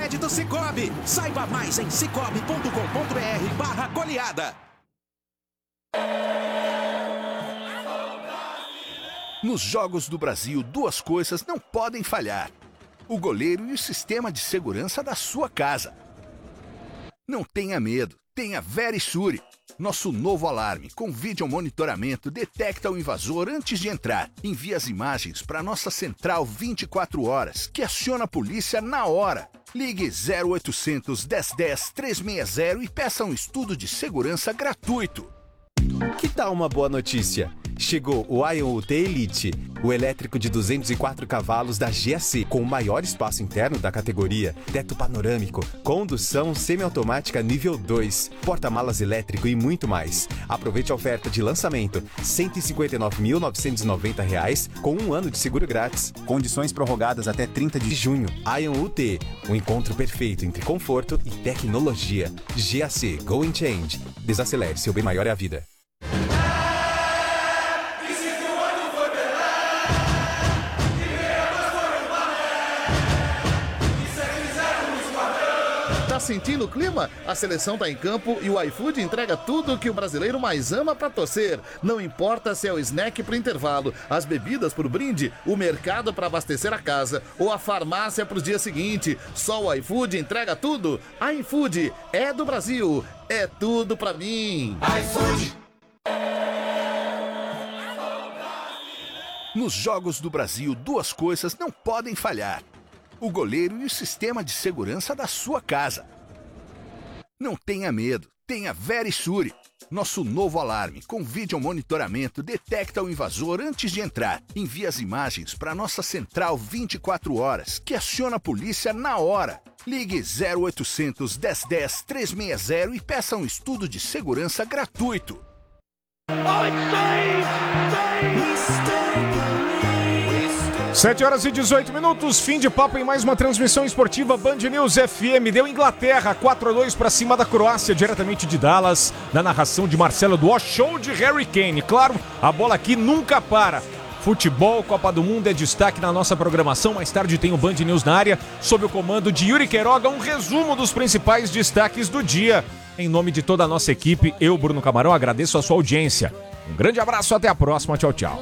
crédito Sicoob. Saiba mais em cicobi.com.br/goleada. Nos Jogos do Brasil, duas coisas não podem falhar: o goleiro e o sistema de segurança da sua casa. Não tenha medo, tenha Verisure. Nosso novo alarme com vídeo monitoramento detecta o invasor antes de entrar. Envia as imagens para nossa central 24 horas, que aciona a polícia na hora. Ligue 0800 1010 360 e peça um estudo de segurança gratuito. Que tal uma boa notícia? Chegou o Ion UT Elite, o elétrico de 204 cavalos da GAC, com o maior espaço interno da categoria, teto panorâmico, condução semiautomática nível 2, porta-malas elétrico e muito mais. Aproveite a oferta de lançamento, R$ 159.990, com 1 ano de seguro grátis. Condições prorrogadas até 30 de junho. Ion UT, o encontro perfeito entre conforto e tecnologia. GAC, Go and Change. Desacelere, seu bem maior é a vida. Tá sentindo o clima? A seleção tá em campo e o iFood entrega tudo o que o brasileiro mais ama pra torcer. Não importa se é o snack pro intervalo, as bebidas pro brinde, o mercado pra abastecer a casa ou a farmácia pros dias seguintes. Só o iFood entrega tudo. iFood é do Brasil, é tudo pra mim. iFood. Nos Jogos do Brasil, duas coisas não podem falhar: o goleiro e o sistema de segurança da sua casa. Não tenha medo, tenha Verisure. Nosso novo alarme com vídeo monitoramento detecta o invasor antes de entrar. Envia as imagens para nossa central 24 horas, que aciona a polícia na hora. Ligue 0800 1010 360 e peça um estudo de segurança gratuito. 7h18, fim de papo em mais uma transmissão esportiva Band News FM. Deu Inglaterra 4-2 para cima da Croácia, diretamente de Dallas, na narração de Marcelo Duó, show de Harry Kane. Claro, a bola aqui nunca para. Futebol, Copa do Mundo é destaque na nossa programação. Mais tarde tem o Band News na área, sob o comando de Yuri Queiroga, um resumo dos principais destaques do dia. Em nome de toda a nossa equipe, eu, Bruno Camarão, agradeço a sua audiência. Um grande abraço, até a próxima, tchau, tchau.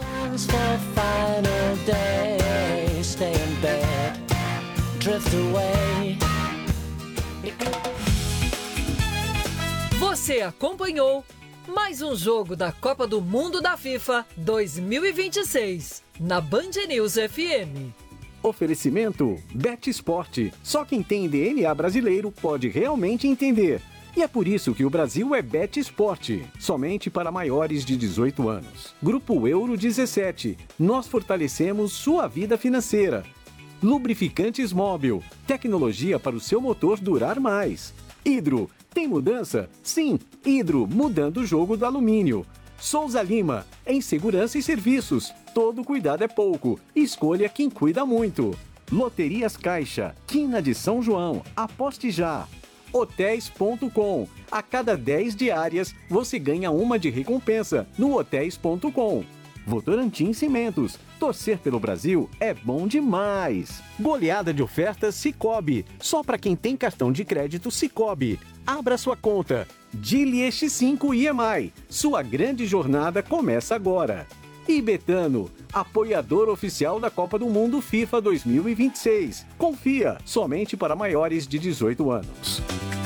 Você acompanhou mais um jogo da Copa do Mundo da FIFA 2026 na Band News FM. Oferecimento Bet Sport. Só quem tem DNA brasileiro pode realmente entender. E é por isso que o Brasil é Bet Sport, somente para maiores de 18 anos. Grupo Euro 17. Nós fortalecemos sua vida financeira. Lubrificantes Móbil. Tecnologia para o seu motor durar mais. Hidro. Tem mudança? Sim, Hidro, mudando o jogo do alumínio. Souza Lima. Em segurança e serviços. Todo cuidado é pouco. Escolha quem cuida muito. Loterias Caixa. Quina de São João. Aposte já. Hotéis.com. A cada 10 diárias, você ganha uma de recompensa no Hotéis.com. Votorantim Cimentos. Torcer pelo Brasil é bom demais. Goleada de ofertas Sicoob. Só para quem tem cartão de crédito Sicoob. Abra sua conta. Dili X5 IMI. Sua grande jornada começa agora. E Betano, apoiador oficial da Copa do Mundo FIFA 2026. Confia, somente para maiores de 18 anos.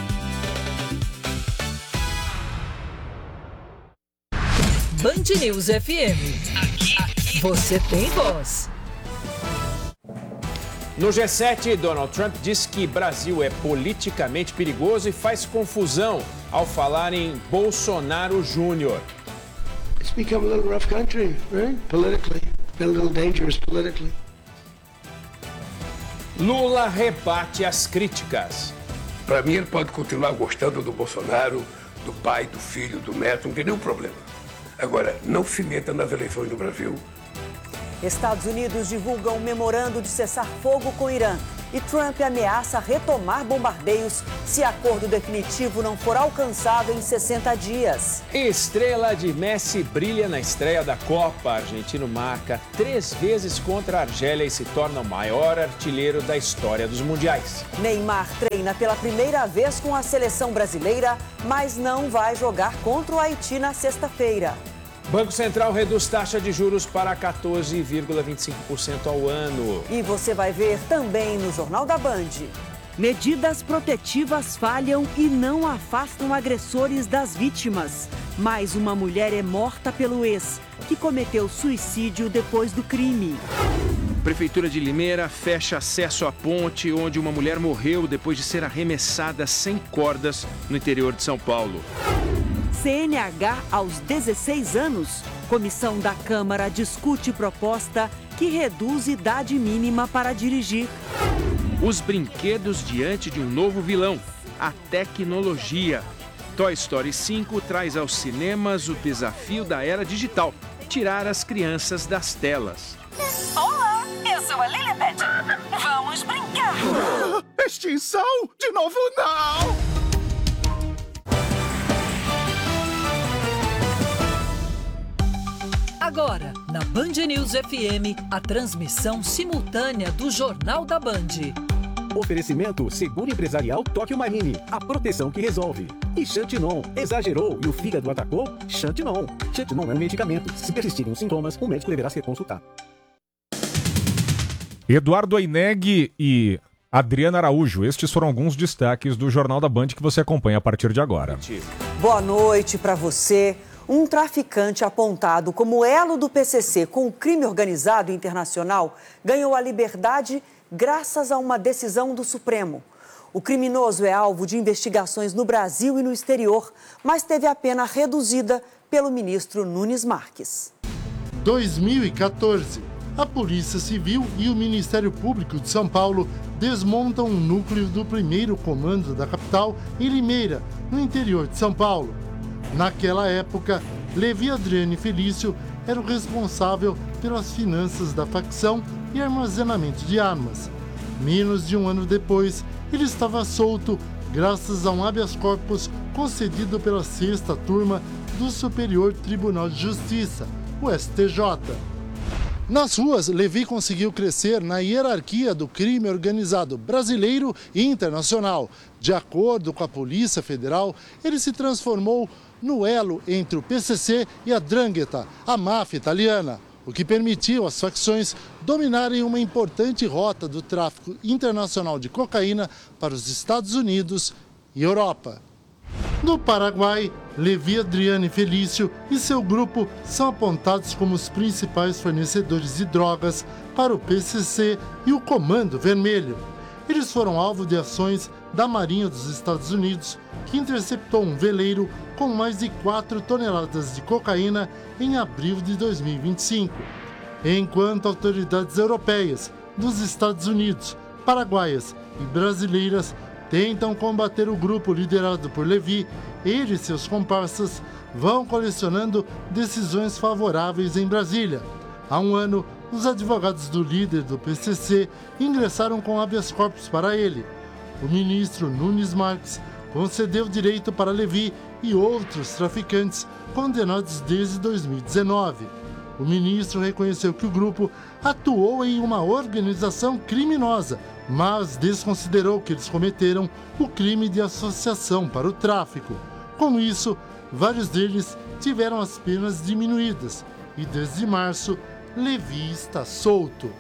Band News FM. Aqui você tem voz. No G7, Donald Trump diz que Brasil é politicamente perigoso e faz confusão ao falar em Bolsonaro Júnior. It's become a little rough country, right? Politically. Been a little dangerous politically. Lula rebate as críticas. Para mim, ele pode continuar gostando do Bolsonaro, do pai, do filho, do neto, não tem nenhum problema. Agora, não se meta nas eleições do Brasil. Estados Unidos divulgam um memorando de cessar fogo com o Irã. e Trump ameaça retomar bombardeios se acordo definitivo não for alcançado em 60 dias. Estrela de Messi brilha na estreia da Copa. Argentino marca 3 vezes contra a Argélia e se torna o maior artilheiro da história dos mundiais. Neymar treina pela primeira vez com a seleção brasileira, mas não vai jogar contra o Haiti na sexta-feira. Banco Central reduz taxa de juros para 14,25% ao ano. E você vai ver também no Jornal da Band. Medidas protetivas falham e não afastam agressores das vítimas. Mais uma mulher é morta pelo ex, que cometeu suicídio depois do crime. Prefeitura de Limeira fecha acesso à ponte onde uma mulher morreu depois de ser arremessada sem cordas no interior de São Paulo. CNH aos 16 anos. Comissão da Câmara discute proposta que reduz idade mínima para dirigir. Os brinquedos diante de um novo vilão, a tecnologia. Toy Story 5 traz aos cinemas o desafio da era digital, tirar as crianças das telas. Olá, eu sou a Lilibet. Vamos brincar. Extinção? De novo não! Agora, na Band News FM, a transmissão simultânea do Jornal da Band. Oferecimento Seguro Empresarial Tóquio Marine, a proteção que resolve. E Xantinon, exagerou e o fígado atacou? Xantinon. Xantinon é um medicamento. Se persistirem os sintomas, o médico deverá ser consultado. Eduardo Aineg e Adriana Araújo, estes foram alguns destaques do Jornal da Band que você acompanha a partir de agora. Boa noite para você. Um traficante apontado como elo do PCC com o crime organizado internacional ganhou a liberdade graças a uma decisão do Supremo. O criminoso é alvo de investigações no Brasil e no exterior, mas teve a pena reduzida pelo ministro Nunes Marques. 2014. A Polícia Civil e o Ministério Público de São Paulo desmontam um núcleo do primeiro comando da capital em Limeira, no interior de São Paulo. Naquela época, Levi Adriane Felício era o responsável pelas finanças da facção e armazenamento de armas. Menos de um ano depois, ele estava solto graças a um habeas corpus concedido pela 6ª Turma do Superior Tribunal de Justiça, o STJ. Nas ruas, Levi conseguiu crescer na hierarquia do crime organizado brasileiro e internacional. De acordo com a Polícia Federal, ele se transformou no elo entre o PCC e a 'Ndrangheta, a máfia italiana, o que permitiu às facções dominarem uma importante rota do tráfico internacional de cocaína para os Estados Unidos e Europa. No Paraguai, Levi Adriane Felício e seu grupo são apontados como os principais fornecedores de drogas para o PCC e o Comando Vermelho. Eles foram alvo de ações da Marinha dos Estados Unidos, que interceptou um veleiro com mais de 4 toneladas de cocaína em abril de 2025. Enquanto autoridades europeias, dos Estados Unidos, paraguaias e brasileiras tentam combater o grupo liderado por Levi, ele e seus comparsas vão colecionando decisões favoráveis em Brasília. Há um ano, os advogados do líder do PCC ingressaram com habeas corpus para ele. O ministro Nunes Marques concedeu direito para Levi e outros traficantes condenados desde 2019. O ministro reconheceu que o grupo atuou em uma organização criminosa, mas desconsiderou que eles cometeram o crime de associação para o tráfico. Com isso, vários deles tiveram as penas diminuídas e desde março, Levi está solto.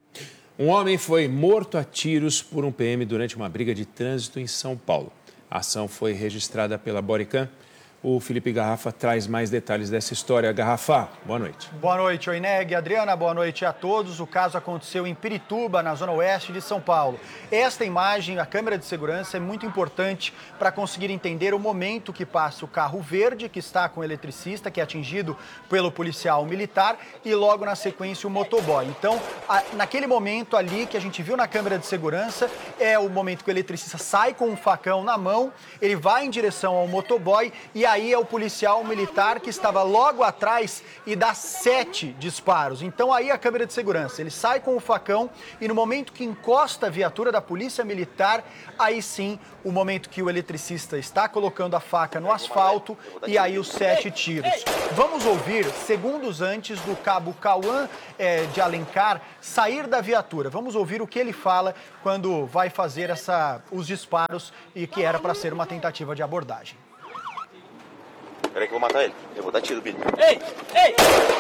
Um homem foi morto a tiros por um PM durante uma briga de trânsito em São Paulo. A ação foi registrada pela Bodycam. O Felipe Garrafa traz mais detalhes dessa história. Garrafa, boa noite. Boa noite, Aineg. Adriana, boa noite a todos. O caso aconteceu em Pirituba, na zona oeste de São Paulo. Esta imagem, a câmera de segurança, é muito importante para conseguir entender o momento que passa o carro verde, que está com o eletricista, que é atingido pelo policial militar, e logo na sequência o motoboy. Então, naquele momento ali que a gente viu na câmera de segurança, é o momento que o eletricista sai com um facão na mão, ele vai em direção ao motoboy e aí é o policial militar que estava logo atrás e dá 7 disparos. Então aí a câmera de segurança, ele sai com o facão e no momento que encosta a viatura da polícia militar, aí sim o momento que o eletricista está colocando a faca no asfalto e aí os 7 tiros. Vamos ouvir segundos antes do cabo Cauã de Alencar sair da viatura. Vamos ouvir o que ele fala quando vai fazer os disparos e que era para ser uma tentativa de abordagem. Peraí que eu vou matar ele. Eu vou dar tiro, Billy. Ei! Ei!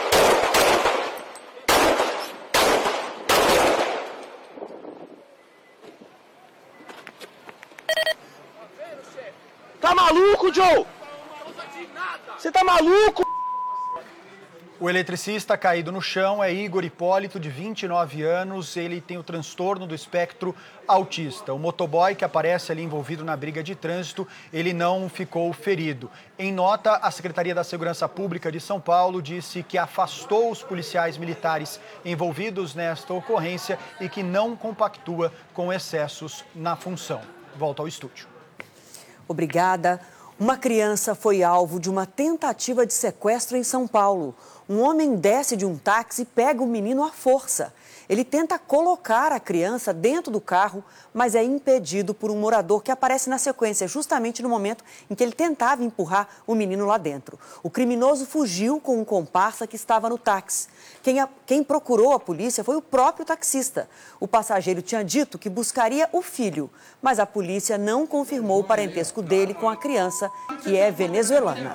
Tá maluco, Joe? Você tá maluco? O eletricista caído no chão é Igor Hipólito, de 29 anos. Ele tem o transtorno do espectro autista. O motoboy que aparece ali envolvido na briga de trânsito, ele não ficou ferido. Em nota, a Secretaria da Segurança Pública de São Paulo disse que afastou os policiais militares envolvidos nesta ocorrência e que não compactua com excessos na função. Volta ao estúdio. Obrigada. Uma criança foi alvo de uma tentativa de sequestro em São Paulo. Um homem desce de um táxi e pega o menino à força. Ele tenta colocar a criança dentro do carro, mas é impedido por um morador que aparece na sequência, justamente no momento em que ele tentava empurrar o menino lá dentro. O criminoso fugiu com um comparsa que estava no táxi. Quem procurou a polícia foi o próprio taxista. O passageiro tinha dito que buscaria o filho, mas a polícia não confirmou o parentesco dele com a criança, que é venezuelana.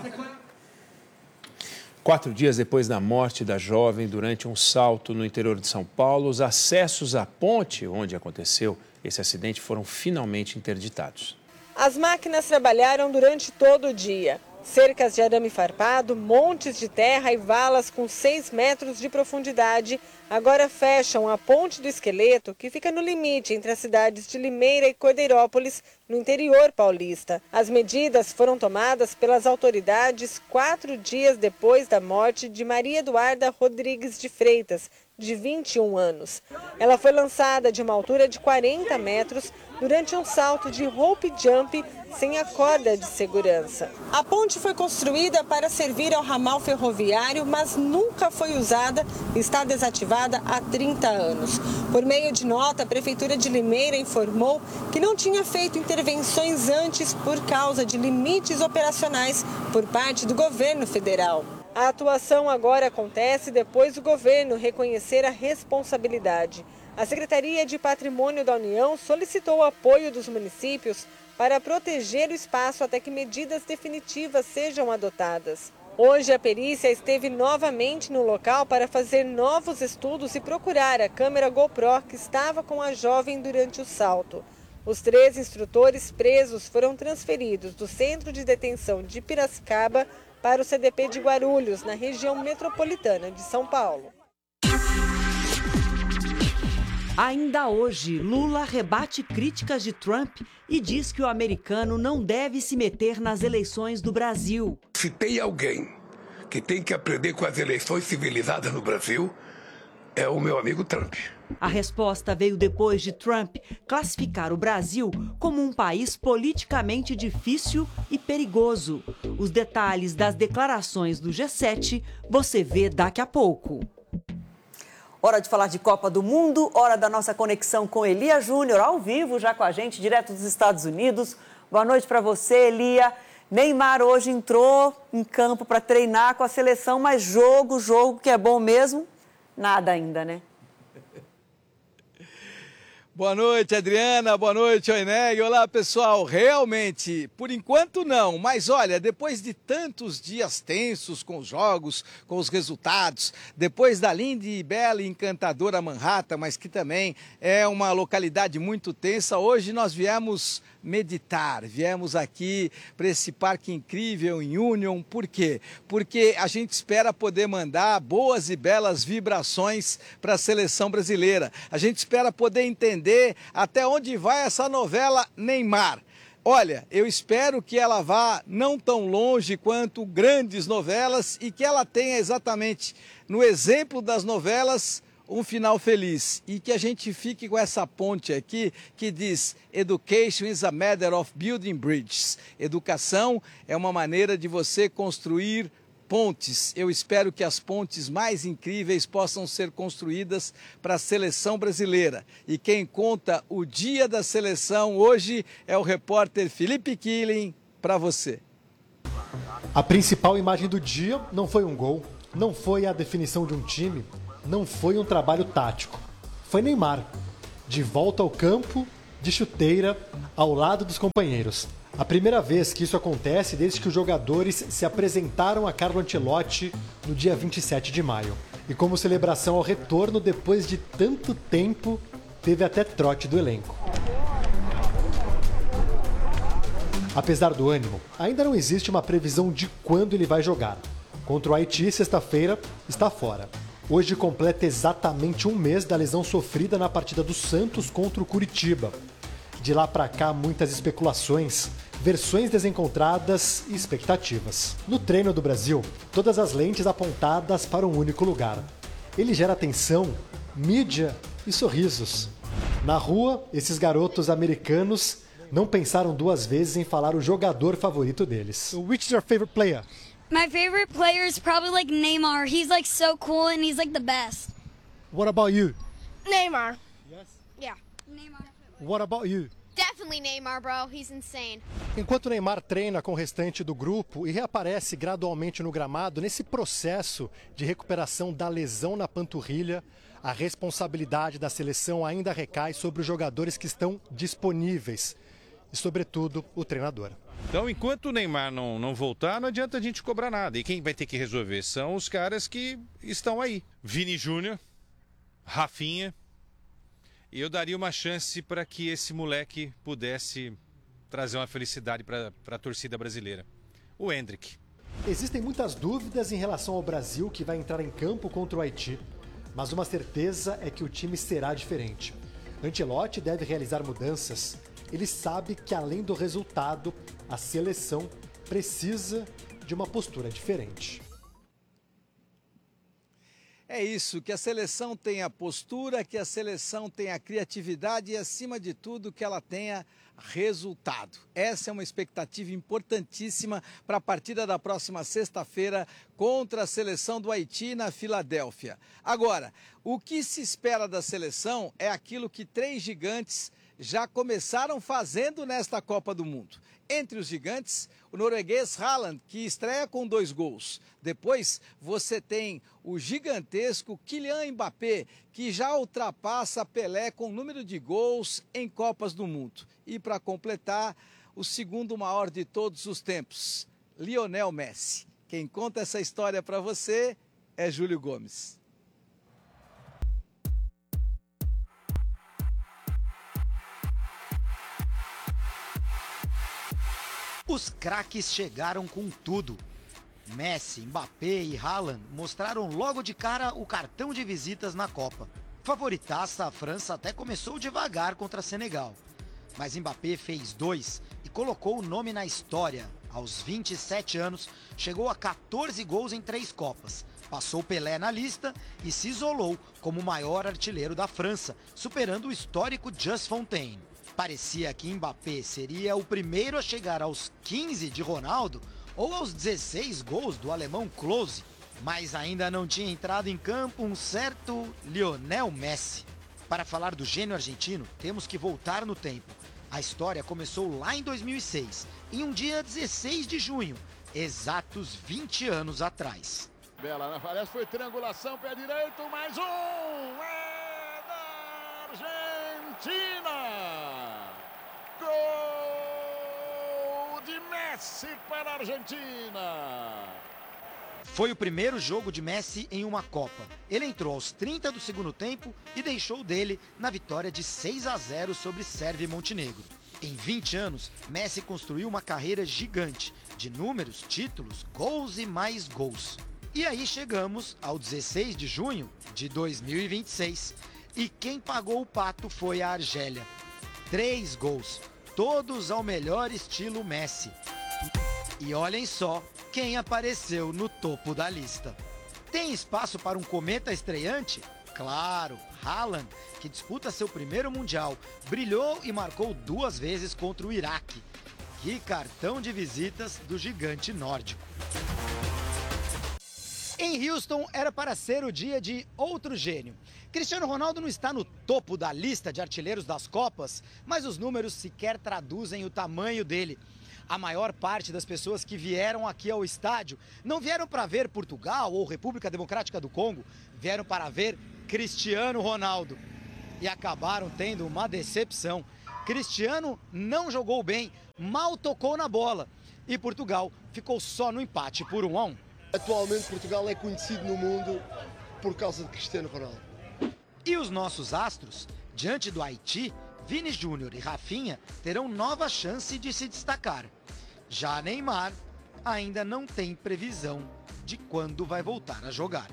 4 dias depois da morte da jovem durante um salto no interior de São Paulo, os acessos à ponte onde aconteceu esse acidente foram finalmente interditados. As máquinas trabalharam durante todo o dia. Cercas de arame farpado, montes de terra e valas com 6 metros de profundidade agora fecham a ponte do Esqueleto, que fica no limite entre as cidades de Limeira e Cordeirópolis, no interior paulista. As medidas foram tomadas pelas autoridades 4 dias depois da morte de Maria Eduarda Rodrigues de Freitas, de 21 anos. Ela foi lançada de uma altura de 40 metros durante um salto de rope jump sem a corda de segurança. A ponte foi construída para servir ao ramal ferroviário, mas nunca foi usada e está desativada há 30 anos. Por meio de nota, a Prefeitura de Limeira informou que não tinha feito intervenções antes por causa de limites operacionais por parte do governo federal. A atuação agora acontece depois do governo reconhecer a responsabilidade. A Secretaria de Patrimônio da União solicitou o apoio dos municípios para proteger o espaço até que medidas definitivas sejam adotadas. Hoje, a perícia esteve novamente no local para fazer novos estudos e procurar a câmera GoPro que estava com a jovem durante o salto. Os 3 instrutores presos foram transferidos do Centro de Detenção de Piracicaba para o CDP de Guarulhos, na região metropolitana de São Paulo. Ainda hoje, Lula rebate críticas de Trump e diz que o americano não deve se meter nas eleições do Brasil. Se tem alguém que tem que aprender com as eleições civilizadas no Brasil, é o meu amigo Trump. A resposta veio depois de Trump classificar o Brasil como um país politicamente difícil e perigoso. Os detalhes das declarações do G7 você vê daqui a pouco. Hora de falar de Copa do Mundo, hora da nossa conexão com Elia Júnior, ao vivo já com a gente, direto dos Estados Unidos. Boa noite para você, Elia. Neymar hoje entrou em campo para treinar com a seleção, mas jogo que é bom mesmo, nada ainda, né? Boa noite, Adriana. Boa noite, Oineg. Olá, pessoal. Realmente, por enquanto não. Mas olha, depois de tantos dias tensos com os jogos, com os resultados, depois da linda e bela e encantadora Manhattan, mas que também é uma localidade muito tensa, hoje nós viemos meditar, viemos aqui para esse parque incrível em Union. Por quê? Porque a gente espera poder mandar boas e belas vibrações para a seleção brasileira. A gente espera poder entender até onde vai essa novela Neymar. Olha, eu espero que ela vá não tão longe quanto grandes novelas e que ela tenha exatamente, no exemplo das novelas, um final feliz e que a gente fique com essa ponte aqui que diz Education is a matter of building bridges. Educação é uma maneira de você construir pontes. Eu espero que as pontes mais incríveis possam ser construídas para a seleção brasileira. E quem conta o dia da seleção hoje é o repórter Felipe Killing, para você. A principal imagem do dia não foi um gol, não foi a definição de um time, não foi um trabalho tático. Foi Neymar, de volta ao campo, de chuteira, ao lado dos companheiros. A primeira vez que isso acontece desde que os jogadores se apresentaram a Carlo Ancelotti no dia 27 de maio. E como celebração ao retorno, depois de tanto tempo, teve até trote do elenco. Apesar do ânimo, ainda não existe uma previsão de quando ele vai jogar. Contra o Haiti, sexta-feira, está fora. Hoje completa exatamente um mês da lesão sofrida na partida do Santos contra o Curitiba. De lá para cá, muitas especulações, versões desencontradas e expectativas. No treino do Brasil, todas as lentes apontadas para um único lugar. Ele gera atenção, mídia e sorrisos. Na rua, esses garotos americanos não pensaram duas vezes em falar o jogador favorito deles. Which is your favorite player? My favorite player is probably like Neymar. He's like so cool and he's like the best. What about you? Neymar. Yes. Yeah. Neymar. What about you? Definitely Neymar, bro. He's insane. Enquanto Neymar treina com o restante do grupo e reaparece gradualmente no gramado, nesse processo de recuperação da lesão na panturrilha, a responsabilidade da seleção ainda recai sobre os jogadores que estão disponíveis e, sobretudo, o treinador. Então, enquanto o Neymar não voltar, não adianta a gente cobrar nada. E quem vai ter que resolver são os caras que estão aí. Vini Júnior, Rafinha. E eu daria uma chance para que esse moleque pudesse trazer uma felicidade para a torcida brasileira. O Endrick. Existem muitas dúvidas em relação ao Brasil que vai entrar em campo contra o Haiti, mas uma certeza é que o time será diferente. Ancelotti deve realizar mudanças. Ele sabe que, além do resultado, a seleção precisa de uma postura diferente. É isso, que a seleção tenha postura, que a seleção tenha criatividade e, acima de tudo, que ela tenha resultado. Essa é uma expectativa importantíssima para a partida da próxima sexta-feira contra a seleção do Haiti na Filadélfia. Agora, o que se espera da seleção é aquilo que 3 gigantes já começaram fazendo nesta Copa do Mundo. Entre os gigantes, o norueguês Haaland, que estreia com 2 gols. Depois, você tem o gigantesco Kylian Mbappé, que já ultrapassa Pelé com o número de gols em Copas do Mundo. E para completar, o segundo maior de todos os tempos, Lionel Messi. Quem conta essa história para você é Júlio Gomes. Os craques chegaram com tudo. Messi, Mbappé e Haaland mostraram logo de cara o cartão de visitas na Copa. Favoritaça, a França até começou devagar contra Senegal. Mas Mbappé fez 2 e colocou o nome na história. Aos 27 anos, chegou a 14 gols em 3 Copas. Passou Pelé na lista e se isolou como o maior artilheiro da França, superando o histórico Just Fontaine. Parecia que Mbappé seria o primeiro a chegar aos 15 de Ronaldo ou aos 16 gols do alemão Klose, mas ainda não tinha entrado em campo um certo Lionel Messi. Para falar do gênio argentino, temos que voltar no tempo. A história começou lá em 2006, em um dia 16 de junho, exatos 20 anos atrás. Bela na Fares, foi triangulação, pé direito, mais um! É da Argentina! Gol de Messi para a Argentina! Foi o primeiro jogo de Messi em uma Copa. Ele entrou aos 30 do segundo tempo e deixou dele na vitória de 6-0 sobre Sérvia e Montenegro. Em 20 anos, Messi construiu uma carreira gigante de números, títulos, gols e mais gols. E aí chegamos ao 16 de junho de 2026. E quem pagou o pato foi a Argélia. 3 gols, todos ao melhor estilo Messi. E olhem só quem apareceu no topo da lista. Tem espaço para um cometa estreante? Claro, Haaland, que disputa seu primeiro Mundial, brilhou e marcou 2 vezes contra o Iraque. Que cartão de visitas do gigante nórdico. Em Houston, era para ser o dia de outro gênio. Cristiano Ronaldo não está no topo da lista de artilheiros das Copas, mas os números sequer traduzem o tamanho dele. A maior parte das pessoas que vieram aqui ao estádio não vieram para ver Portugal ou República Democrática do Congo, vieram para ver Cristiano Ronaldo. E acabaram tendo uma decepção. Cristiano não jogou bem, mal tocou na bola. E Portugal ficou só no empate por 1-1. Atualmente Portugal é conhecido no mundo por causa de Cristiano Ronaldo. E os nossos astros, diante do Haiti, Vini Júnior e Rafinha terão nova chance de se destacar. Já Neymar ainda não tem previsão de quando vai voltar a jogar.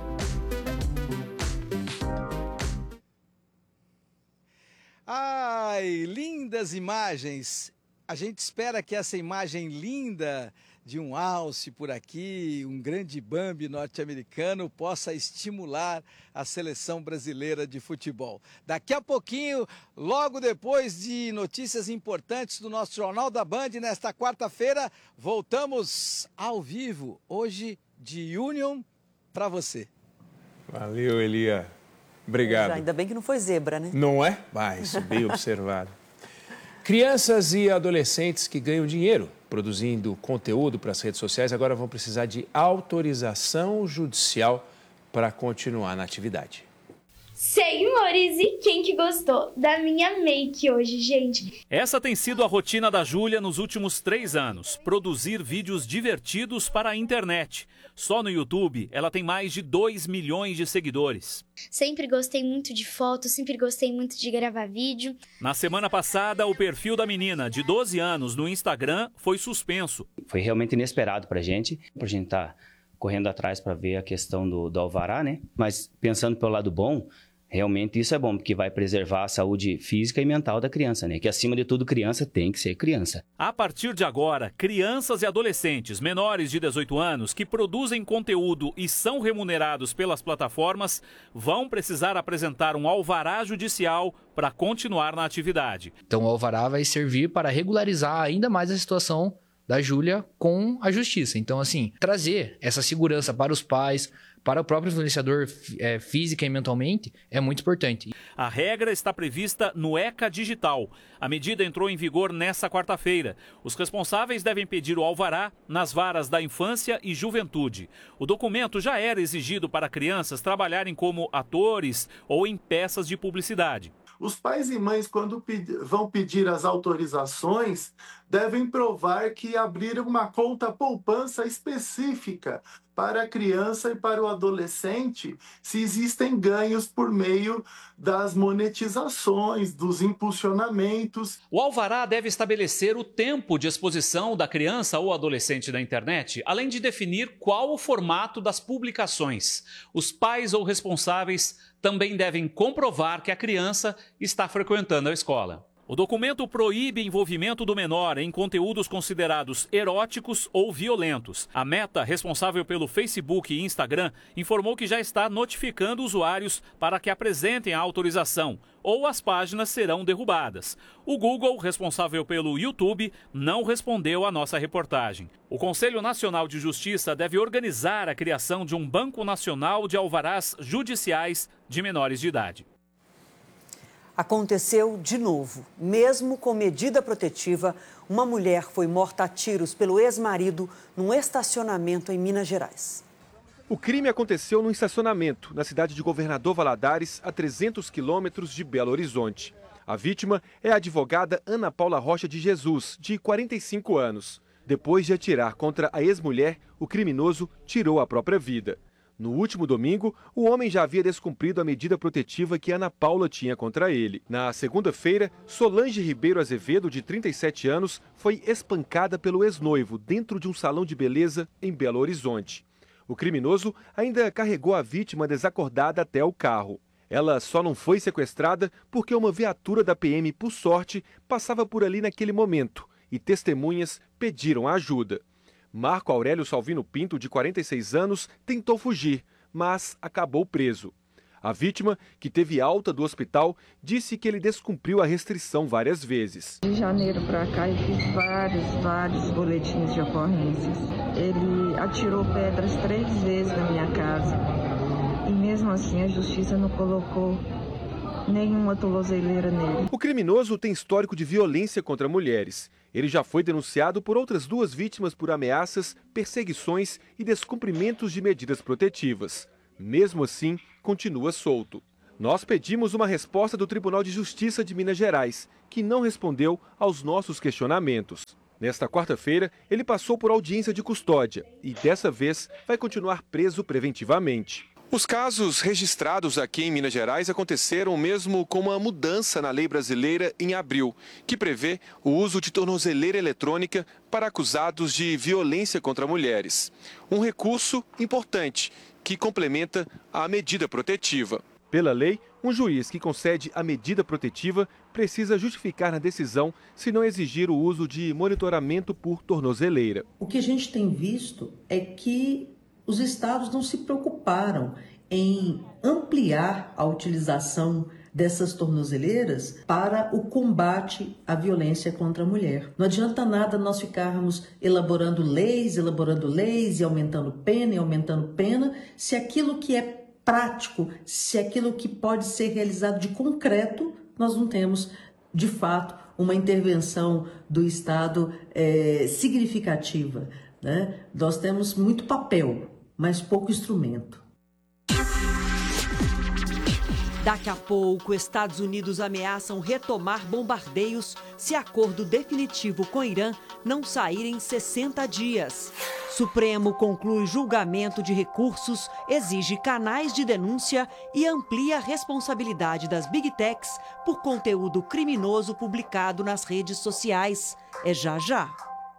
Ai, lindas imagens. A gente espera que essa imagem linda de um alce por aqui, um grande Bambi norte-americano, possa estimular a seleção brasileira de futebol. Daqui a pouquinho, logo depois de notícias importantes do nosso Jornal da Band, nesta quarta-feira, voltamos ao vivo, hoje de Union para você. Valeu, Elia. Obrigado. Ainda bem que não foi zebra, né? Não é? Mas bem observado. Crianças e adolescentes que ganham dinheiro produzindo conteúdo para as redes sociais agora vão precisar de autorização judicial para continuar na atividade. Senhores, e quem que gostou da minha make hoje, gente? Essa tem sido a rotina da Júlia nos últimos 3 anos, produzir vídeos divertidos para a internet. Só no YouTube, ela tem mais de 2 milhões de seguidores. Sempre gostei muito de fotos, sempre gostei muito de gravar vídeo. Na semana passada, o perfil da menina, de 12 anos, no Instagram, foi suspenso. Foi realmente inesperado pra gente estar correndo atrás para ver a questão do alvará, né? Mas pensando pelo lado bom, realmente isso é bom, porque vai preservar a saúde física e mental da criança, né? Que acima de tudo, criança tem que ser criança. A partir de agora, crianças e adolescentes menores de 18 anos que produzem conteúdo e são remunerados pelas plataformas vão precisar apresentar um alvará judicial para continuar na atividade. Então o alvará vai servir para regularizar ainda mais a situação da Júlia com a justiça. Então, assim, trazer essa segurança para os pais, para o próprio influenciador física e mentalmente, é muito importante. A regra está prevista no ECA Digital. A medida entrou em vigor nesta quarta-feira. Os responsáveis devem pedir o alvará nas varas da infância e juventude. O documento já era exigido para crianças trabalharem como atores ou em peças de publicidade. Os pais e mães, quando vão pedir as autorizações, devem provar que abriram uma conta poupança específica para a criança e para o adolescente, se existem ganhos por meio das monetizações, dos impulsionamentos. O alvará deve estabelecer o tempo de exposição da criança ou adolescente na internet, além de definir qual o formato das publicações. Os pais ou responsáveis também devem comprovar que a criança está frequentando a escola. O documento proíbe envolvimento do menor em conteúdos considerados eróticos ou violentos. A Meta, responsável pelo Facebook e Instagram, informou que já está notificando usuários para que apresentem a autorização, ou as páginas serão derrubadas. O Google, responsável pelo YouTube, não respondeu à nossa reportagem. O Conselho Nacional de Justiça deve organizar a criação de um Banco Nacional de Alvarás Judiciais de menores de idade. Aconteceu de novo. Mesmo com medida protetiva, uma mulher foi morta a tiros pelo ex-marido num estacionamento em Minas Gerais. O crime aconteceu num estacionamento na cidade de Governador Valadares, a 300 quilômetros de Belo Horizonte. A vítima é a advogada Ana Paula Rocha de Jesus, de 45 anos. Depois de atirar contra a ex-mulher, o criminoso tirou a própria vida. No último domingo, o homem já havia descumprido a medida protetiva que Ana Paula tinha contra ele. Na segunda-feira, Solange Ribeiro Azevedo, de 37 anos, foi espancada pelo ex-noivo dentro de um salão de beleza em Belo Horizonte. O criminoso ainda carregou a vítima desacordada até o carro. Ela só não foi sequestrada porque uma viatura da PM, por sorte, passava por ali naquele momento e testemunhas pediram ajuda. Marco Aurélio Salvino Pinto, de 46 anos, tentou fugir, mas acabou preso. A vítima, que teve alta do hospital, disse que ele descumpriu a restrição várias vezes. De janeiro para cá eu fiz vários boletins de ocorrências. Ele atirou pedras 3 vezes na minha casa e mesmo assim a justiça não colocou nenhuma tornozeleira nele. O criminoso tem histórico de violência contra mulheres. Ele já foi denunciado por outras 2 vítimas por ameaças, perseguições e descumprimentos de medidas protetivas. Mesmo assim, continua solto. Nós pedimos uma resposta do Tribunal de Justiça de Minas Gerais, que não respondeu aos nossos questionamentos. Nesta quarta-feira, ele passou por audiência de custódia e, dessa vez, vai continuar preso preventivamente. Os casos registrados aqui em Minas Gerais aconteceram mesmo com uma mudança na lei brasileira em abril, que prevê o uso de tornozeleira eletrônica para acusados de violência contra mulheres. Um recurso importante que complementa a medida protetiva. Pela lei, um juiz que concede a medida protetiva precisa justificar na decisão se não exigir o uso de monitoramento por tornozeleira. O que a gente tem visto é que os estados não se preocuparam em ampliar a utilização dessas tornozeleiras para o combate à violência contra a mulher. Não adianta nada nós ficarmos elaborando leis e aumentando pena, se aquilo que é prático, se aquilo que pode ser realizado de concreto, nós não temos, de fato, uma intervenção do Estado significativa, né? Nós temos muito papel, mas pouco instrumento. Daqui a pouco, Estados Unidos ameaçam retomar bombardeios se acordo definitivo com Irã não sair em 60 dias. Supremo conclui julgamento de recursos, exige canais de denúncia e amplia a responsabilidade das Big Techs por conteúdo criminoso publicado nas redes sociais. É já já.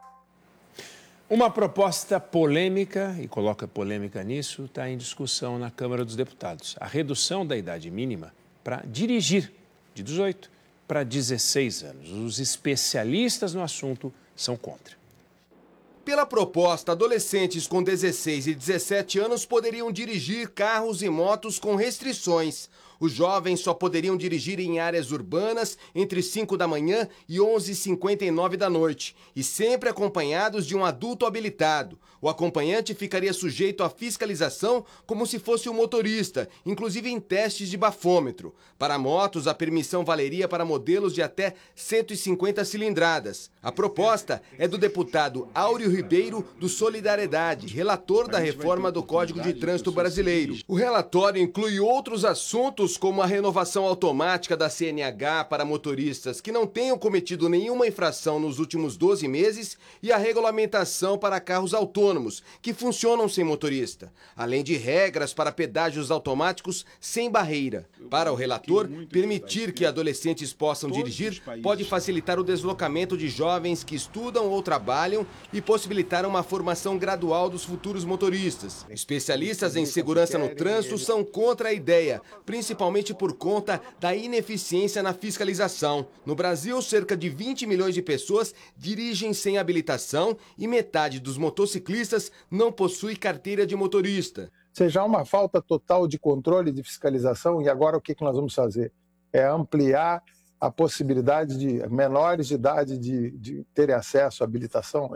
Uma proposta polêmica, e coloca polêmica nisso, está em discussão na Câmara dos Deputados. A redução da idade mínima para dirigir de 18 para 16 anos. Os especialistas no assunto são contra. Pela proposta, adolescentes com 16 e 17 anos poderiam dirigir carros e motos com restrições. Os jovens só poderiam dirigir em áreas urbanas entre 5 da manhã e 11h59 da noite, e sempre acompanhados de um adulto habilitado. O acompanhante ficaria sujeito à fiscalização como se fosse um motorista, inclusive em testes de bafômetro. Para motos, a permissão valeria para modelos de até 150 cilindradas. A proposta é do deputado Áureo Ribeiro, do Solidariedade, relator da reforma do Código de Trânsito Brasileiro. O relatório inclui outros assuntos como a renovação automática da CNH para motoristas que não tenham cometido nenhuma infração nos últimos 12 meses e a regulamentação para carros autônomos que funcionam sem motorista, além de regras para pedágios automáticos sem barreira. Para o relator, permitir que adolescentes possam dirigir pode facilitar o deslocamento de jovens que estudam ou trabalham e possibilitar uma formação gradual dos futuros motoristas. Especialistas em segurança no trânsito são contra a ideia, principalmente por conta da ineficiência na fiscalização. No Brasil, cerca de 20 milhões de pessoas dirigem sem habilitação e metade dos motociclistas não possui carteira de motorista. Seja uma falta total de controle de fiscalização, e agora o que nós vamos fazer? É ampliar a possibilidade de menores de idade de terem acesso à habilitação.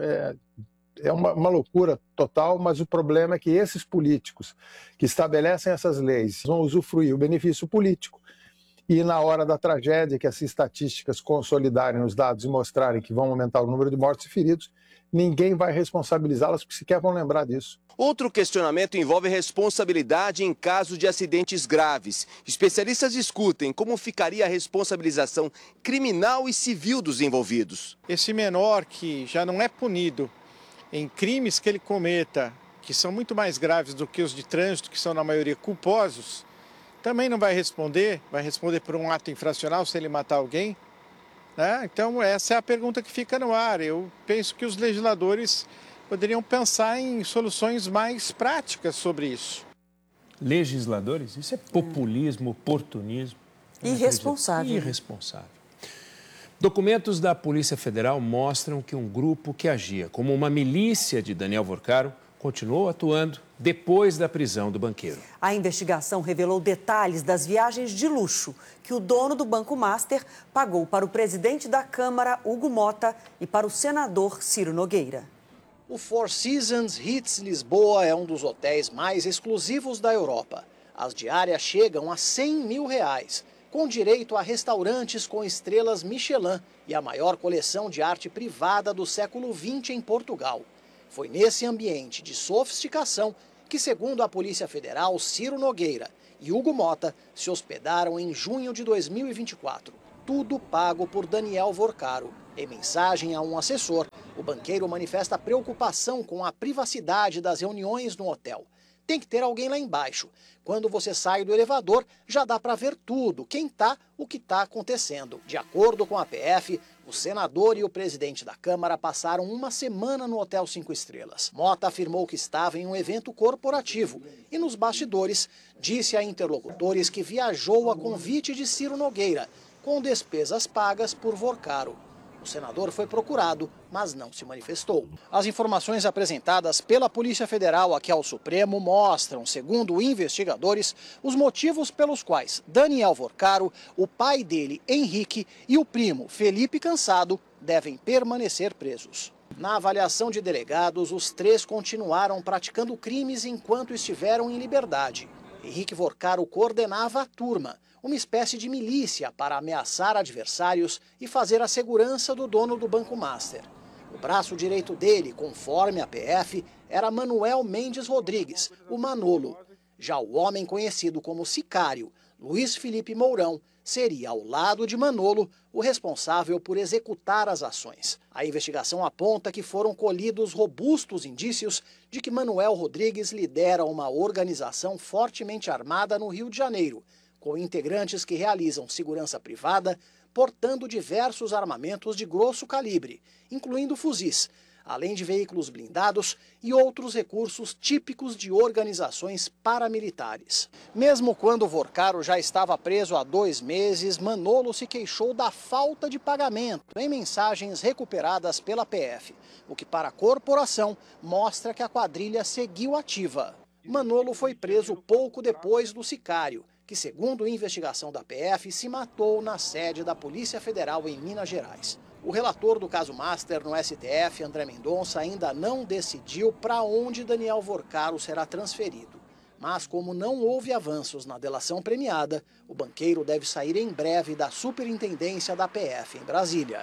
É uma loucura total, mas o problema é que esses políticos que estabelecem essas leis vão usufruir o benefício político e na hora da tragédia, que as estatísticas consolidarem os dados e mostrarem que vão aumentar o número de mortos e feridos, ninguém vai responsabilizá-las, porque sequer vão lembrar disso. Outro questionamento envolve responsabilidade em caso de acidentes graves. Especialistas discutem como ficaria a responsabilização criminal e civil dos envolvidos. Esse menor que já não é punido em crimes que ele cometa, que são muito mais graves do que os de trânsito, que são na maioria culposos, também não vai responder por um ato infracional se ele matar alguém, né? Então essa é a pergunta que fica no ar. Eu penso que os legisladores poderiam pensar em soluções mais práticas sobre isso. Legisladores? Isso é populismo, oportunismo. Irresponsável. Irresponsável. Documentos da Polícia Federal mostram que um grupo que agia como uma milícia de Daniel Vorcaro continuou atuando depois da prisão do banqueiro. A investigação revelou detalhes das viagens de luxo que o dono do Banco Master pagou para o presidente da Câmara, Hugo Motta, e para o senador Ciro Nogueira. O Four Seasons Ritz Lisboa é um dos hotéis mais exclusivos da Europa. As diárias chegam a R$100 mil, com direito a restaurantes com estrelas Michelin e a maior coleção de arte privada do século XX em Portugal. Foi nesse ambiente de sofisticação que, segundo a Polícia Federal, Ciro Nogueira e Hugo Motta se hospedaram em junho de 2024. Tudo pago por Daniel Vorcaro. Em mensagem a um assessor, o banqueiro manifesta preocupação com a privacidade das reuniões no hotel. Tem que ter alguém lá embaixo. Quando você sai do elevador, já dá para ver tudo, quem está, o que está acontecendo. De acordo com a PF, o senador e o presidente da Câmara passaram uma semana no Hotel 5 Estrelas. Motta afirmou que estava em um evento corporativo e, nos bastidores, disse a interlocutores que viajou a convite de Ciro Nogueira, com despesas pagas por Vorcaro. O senador foi procurado, mas não se manifestou. As informações apresentadas pela Polícia Federal aqui ao Supremo mostram, segundo investigadores, os motivos pelos quais Daniel Vorcaro, o pai dele, Henrique, e o primo, Felipe Cansado, devem permanecer presos. Na avaliação de delegados, os três continuaram praticando crimes enquanto estiveram em liberdade. Henrique Vorcaro coordenava a turma, uma espécie de milícia para ameaçar adversários e fazer a segurança do dono do Banco Master. O braço direito dele, conforme a PF, era Manuel Mendes Rodrigues, o Manolo. Já o homem conhecido como sicário, Luiz Felipe Mourão, seria, ao lado de Manolo, o responsável por executar as ações. A investigação aponta que foram colhidos robustos indícios de que Manuel Rodrigues lidera uma organização fortemente armada no Rio de Janeiro, com integrantes que realizam segurança privada, portando diversos armamentos de grosso calibre, incluindo fuzis, além de veículos blindados e outros recursos típicos de organizações paramilitares. Mesmo quando Vorcaro já estava preso há 2 meses, Manolo se queixou da falta de pagamento em mensagens recuperadas pela PF, o que para a corporação mostra que a quadrilha seguiu ativa. Manolo foi preso pouco depois do sicário, que, segundo a investigação da PF, se matou na sede da Polícia Federal em Minas Gerais. O relator do caso Master no STF, André Mendonça, ainda não decidiu para onde Daniel Vorcaro será transferido. Mas, como não houve avanços na delação premiada, o banqueiro deve sair em breve da superintendência da PF em Brasília.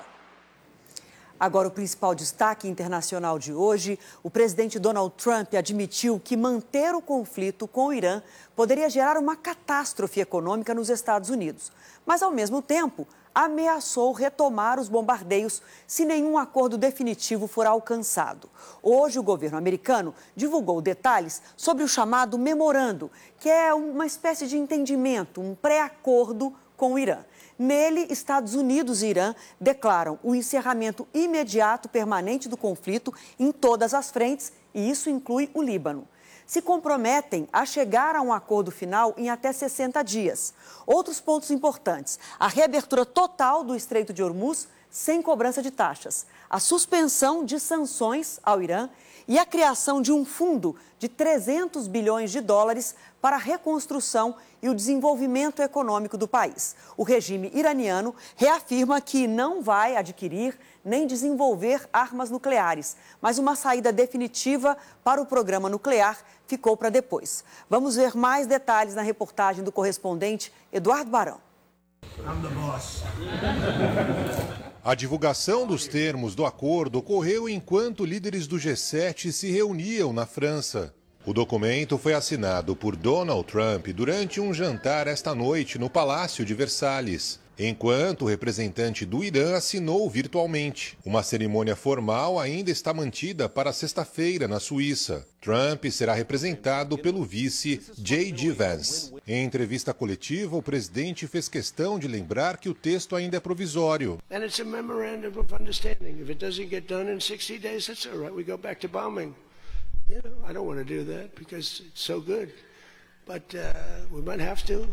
Agora, o principal destaque internacional de hoje: o presidente Donald Trump admitiu que manter o conflito com o Irã poderia gerar uma catástrofe econômica nos Estados Unidos. Mas, ao mesmo tempo, ameaçou retomar os bombardeios se nenhum acordo definitivo for alcançado. Hoje, o governo americano divulgou detalhes sobre o chamado memorando, que é uma espécie de entendimento, um pré-acordo com o Irã. Nele, Estados Unidos e Irã declaram o encerramento imediato permanente do conflito em todas as frentes, e isso inclui o Líbano. Se comprometem a chegar a um acordo final em até 60 dias. Outros pontos importantes: a reabertura total do Estreito de Hormuz sem cobrança de taxas, a suspensão de sanções ao Irã e a criação de um fundo de 300 bilhões de dólares para a reconstrução e o desenvolvimento econômico do país. O regime iraniano reafirma que não vai adquirir nem desenvolver armas nucleares, mas uma saída definitiva para o programa nuclear ficou para depois. Vamos ver mais detalhes na reportagem do correspondente Eduardo Barão. A divulgação dos termos do acordo ocorreu enquanto líderes do G7 se reuniam na França. O documento foi assinado por Donald Trump durante um jantar esta noite no Palácio de Versalhes, enquanto o representante do Irã assinou virtualmente. Uma cerimônia formal ainda está mantida para sexta-feira na Suíça. Trump será representado pelo vice J.D. Vance. Em entrevista coletiva, o presidente fez questão de lembrar que o texto ainda é provisório. And it's a memorandum of understanding. If it doesn't get done in 60 days, that's all right. We go back to bombing. You know, I don't want to do that because it's so good. But we might have to.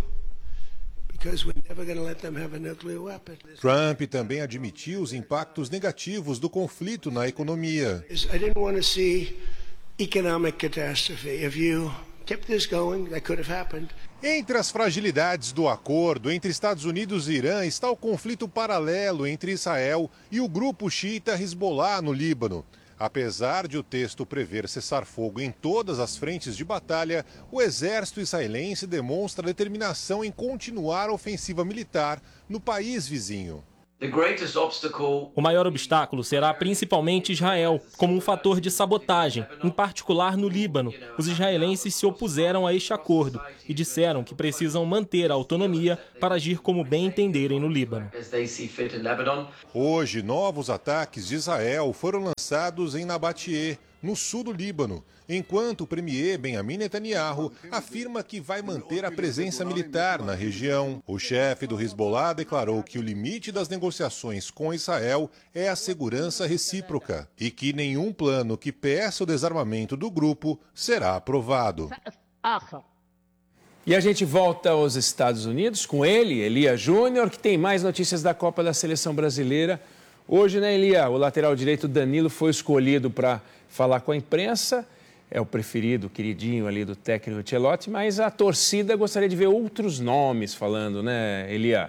Trump também admitiu os impactos negativos do conflito na economia. I didn't want to see economic catastrophe. If you kept this going, that could have happened. Entre as fragilidades do acordo entre Estados Unidos e Irã está o conflito paralelo entre Israel e o grupo xiita Hezbollah no Líbano. Apesar de o texto prever cessar-fogo em todas as frentes de batalha, o exército israelense demonstra determinação em continuar a ofensiva militar no país vizinho. O maior obstáculo será principalmente Israel, como um fator de sabotagem, em particular no Líbano. Os israelenses se opuseram a este acordo e disseram que precisam manter a autonomia para agir como bem entenderem no Líbano. Hoje, novos ataques de Israel foram lançados em Nabatie, no sul do Líbano, enquanto o premier Benjamin Netanyahu afirma que vai manter a presença militar na região. O chefe do Hezbollah declarou que o limite das negociações com Israel é a segurança recíproca e que nenhum plano que peça o desarmamento do grupo será aprovado. E a gente volta aos Estados Unidos com ele, Elia Júnior, que tem mais notícias da Copa da Seleção Brasileira. Hoje, né, Elia, o lateral direito Danilo foi escolhido para falar com a imprensa. É o preferido, o queridinho ali do técnico Ancelotti, mas a torcida gostaria de ver outros nomes falando, né, Elia?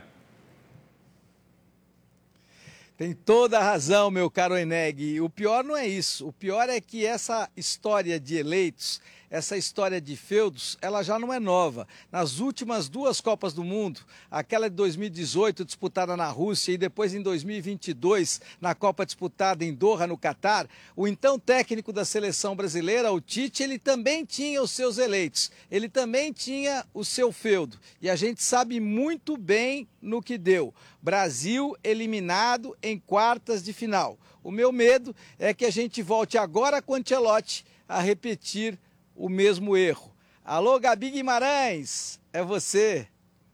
Tem toda a razão, meu caro Eneg. O pior não é isso. O pior é que essa história de eleitos, essa história de feudos, ela já não é nova. Nas últimas duas Copas do Mundo, aquela de 2018 disputada na Rússia e depois em 2022 na Copa disputada em Doha, no Catar, o então técnico da seleção brasileira, o Tite, ele também tinha os seus eleitos, ele também tinha o seu feudo. E a gente sabe muito bem no que deu. Brasil eliminado em quartas de final. O meu medo é que a gente volte agora com o Ancelotti a repetir o mesmo erro. Alô, Gabi Guimarães, é você.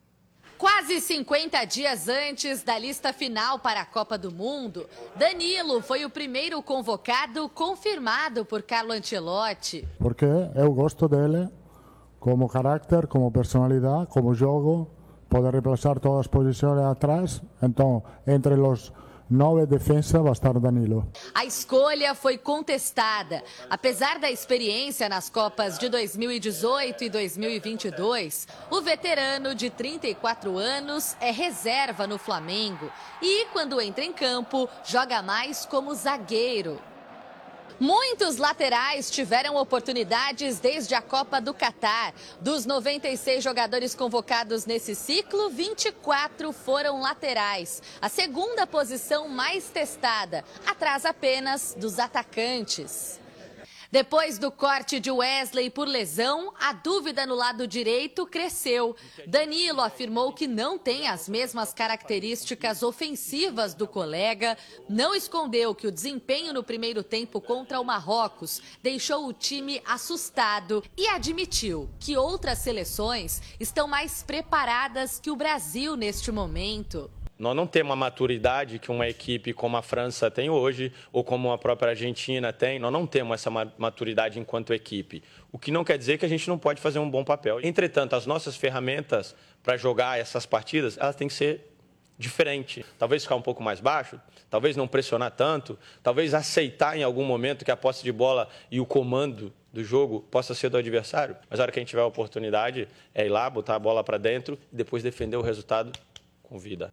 Quase 50 dias antes da lista final para a Copa do Mundo, Danilo foi o primeiro convocado confirmado por Carlo Ancelotti. Porque eu gosto dele como carácter, como personalidade, como jogo, pode reemplazar todas as posições atrás, então entre os 9 defesa vai estar Danilo. A escolha foi contestada. Apesar da experiência nas Copas de 2018 e 2022, o veterano de 34 anos é reserva no Flamengo e, quando entra em campo, joga mais como zagueiro. Muitos laterais tiveram oportunidades desde a Copa do Catar. Dos 96 jogadores convocados nesse ciclo, 24 foram laterais. A segunda posição mais testada, atrás apenas dos atacantes. Depois do corte de Wesley por lesão, a dúvida no lado direito cresceu. Danilo afirmou que não tem as mesmas características ofensivas do colega, não escondeu que o desempenho no primeiro tempo contra o Marrocos deixou o time assustado e admitiu que outras seleções estão mais preparadas que o Brasil neste momento. Nós não temos a maturidade que uma equipe como a França tem hoje, ou como a própria Argentina tem. Nós não temos essa maturidade enquanto equipe. O que não quer dizer que a gente não pode fazer um bom papel. Entretanto, as nossas ferramentas para jogar essas partidas, elas têm que ser diferentes. Talvez ficar um pouco mais baixo, talvez não pressionar tanto, talvez aceitar em algum momento que a posse de bola e o comando do jogo possa ser do adversário. Mas a hora que a gente tiver a oportunidade, é ir lá, botar a bola para dentro e depois defender o resultado com vida.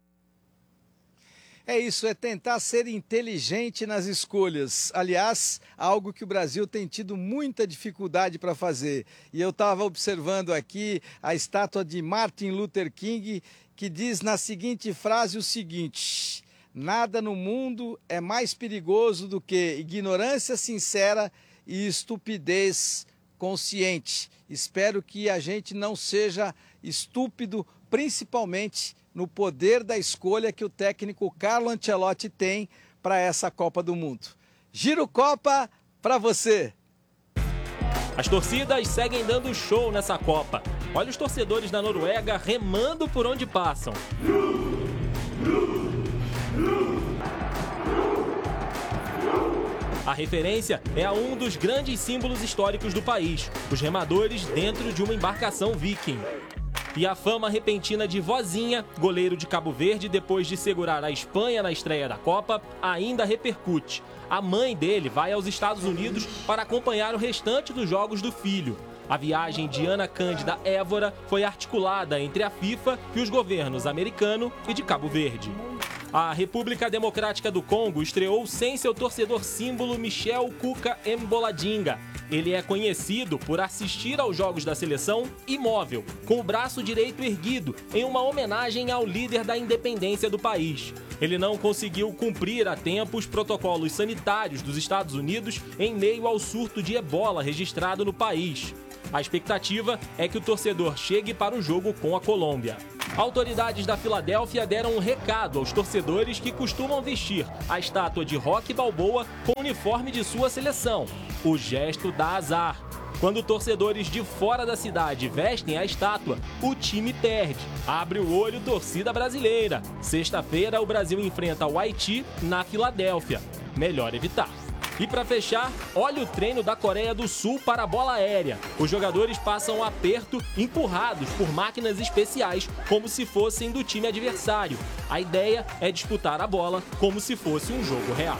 É isso, é tentar ser inteligente nas escolhas. Aliás, algo que o Brasil tem tido muita dificuldade para fazer. E eu estava observando aqui a estátua de Martin Luther King, que diz na seguinte frase o seguinte: nada no mundo é mais perigoso do que ignorância sincera e estupidez consciente. Espero que a gente não seja estúpido, principalmente no poder da escolha que o técnico Carlo Ancelotti tem para essa Copa do Mundo. Giro Copa para você! As torcidas seguem dando show nessa Copa. Olha os torcedores da Noruega remando por onde passam. A referência é a um dos grandes símbolos históricos do país, os remadores dentro de uma embarcação viking. E a fama repentina de Vozinha, goleiro de Cabo Verde, depois de segurar a Espanha na estreia da Copa, ainda repercute. A mãe dele vai aos Estados Unidos para acompanhar o restante dos jogos do filho. A viagem de Ana Cândida Évora foi articulada entre a FIFA e os governos americano e de Cabo Verde. A República Democrática do Congo estreou sem seu torcedor símbolo Michel Cuca Mboladinga. Ele é conhecido por assistir aos jogos da seleção imóvel, com o braço direito erguido, em uma homenagem ao líder da independência do país. Ele não conseguiu cumprir a tempo os protocolos sanitários dos Estados Unidos em meio ao surto de ebola registrado no país. A expectativa é que o torcedor chegue para o jogo com a Colômbia. Autoridades da Filadélfia deram um recado aos torcedores que costumam vestir a estátua de Rocky Balboa com o uniforme de sua seleção. O gesto dá azar. Quando torcedores de fora da cidade vestem a estátua, o time perde. Abre o olho, torcida brasileira. Sexta-feira, o Brasil enfrenta o Haiti na Filadélfia. Melhor evitar. E para fechar, olha o treino da Coreia do Sul para a bola aérea. Os jogadores passam um aperto empurrados por máquinas especiais, como se fossem do time adversário. A ideia é disputar a bola como se fosse um jogo real.